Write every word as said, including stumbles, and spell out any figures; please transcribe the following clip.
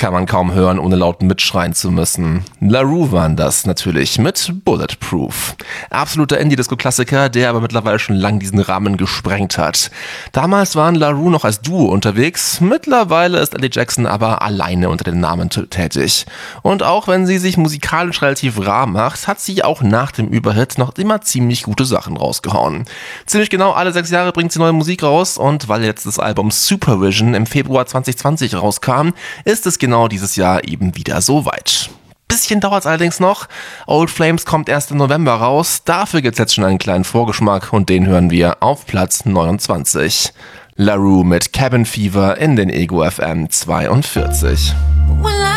kann man kaum hören, ohne laut mitschreien zu müssen. La Roux waren das natürlich mit Bulletproof. Absoluter Indie-Disco-Klassiker, der aber mittlerweile schon lang diesen Rahmen gesprengt hat. Damals waren La Roux noch als Duo unterwegs, mittlerweile ist Eddie Jackson aber alleine unter dem Namen t- tätig. Und auch wenn sie sich musikalisch relativ rar macht, hat sie auch nach dem Überhit noch immer ziemlich gute Sachen rausgehauen. Ziemlich genau alle sechs Jahre bringt sie neue Musik raus und weil jetzt das Album Supervision im Februar zwanzig zwanzig rauskam, ist es genau dieses Jahr eben wieder so weit. Bisschen dauert es allerdings noch. Old Flames kommt erst im November raus. Dafür gibt's jetzt schon einen kleinen Vorgeschmack und den hören wir auf Platz neunundzwanzig. La Roux mit Cabin Fever in den Ego F M zweiundvierzig.